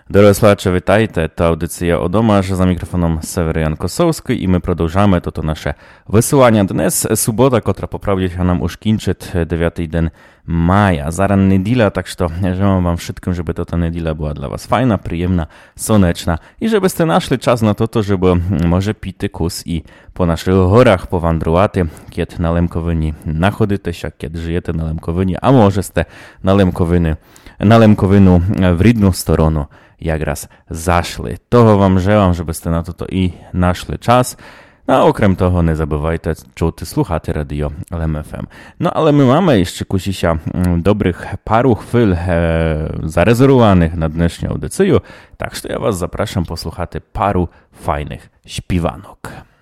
Дорогі слухачі, вітайте, та аудиція «Одомаш» за мікрофоном Северян Косовський, і ми продовжаємо тут наше висилання. Днес субота, котра поправдять нам ушкінчить 9-й день maja. Зараз неділя, так що życzę wam wszystkim, żeby ta niedziela była dla was fajna, przyjemna, słoneczna i żebyście našli czas na to, żeby może pity kus i po naszych горах powandrowaty, kiedy na Lemkowyni nachodyte się, kiedy żyjecie na Lemkowyni, a może ste na Lemkowinu w rідну stronę jak raz zaszli. Того вам желам, żebyście na to i našli czas. A okrem того, не забувайте чути, слухати радіо LMFM. No ale my mamy jeszcze kusisia dobrych paru chwil zarezerwowanych na dnešnią audycję, tak że ja was zapraszam posłuchać paru fajnych śpiewanok.